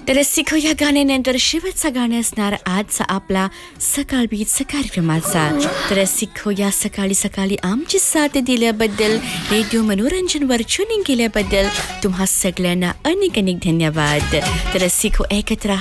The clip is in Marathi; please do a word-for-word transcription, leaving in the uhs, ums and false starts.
तर रसिको या गाण्यानंतर शेवटचा गाणे असणार आजचा आपला सकाळ बीच कार्यक्रमाचा. तर रसिको या सकाळी सकाळी आमची साथ दिल्याबद्दल, रेडिओ मनोरंजनवर ट्युनिंग केल्याबद्दल तुम्हा सगळ्यांना अनेक अनेक धन्यवाद. तर रसिको ऐकत राहा